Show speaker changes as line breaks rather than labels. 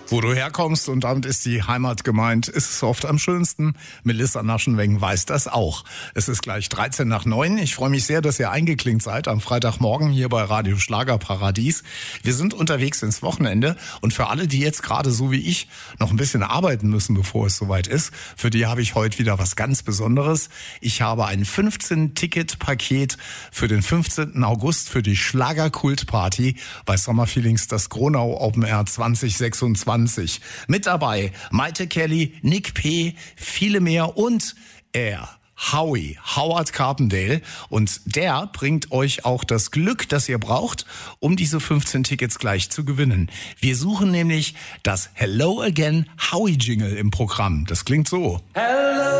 Wo du herkommst und damit ist die Heimat gemeint, ist es oft am schönsten. Melissa Naschenweng weiß das auch. Es ist gleich 13 nach 9. Ich freue mich sehr, dass ihr eingeklinkt seid am Freitagmorgen hier bei Radio Schlagerparadies. Wir sind unterwegs ins Wochenende und für alle, die jetzt gerade so wie ich noch ein bisschen arbeiten müssen, bevor es soweit ist, für die habe ich heute wieder was ganz Besonderes. Ich habe ein 15-Ticket-Paket für den 15. August für die Schlagerkult-Party bei Sommerfeelings das Gronau Open Air 2026. Mit dabei Maite Kelly, Nick P., viele mehr und Howie, Howard Carpendale. Und der bringt euch auch das Glück, das ihr braucht, um diese 15 Tickets gleich zu gewinnen. Wir suchen nämlich das Hello Again Howie Jingle im Programm. Das klingt so. Hello.